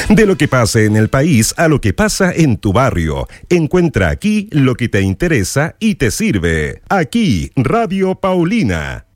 De lo que pasa en el país a lo que pasa en tu barrio. Encuentra aquí lo que te interesa y te sirve. Aquí, Radio Paulina.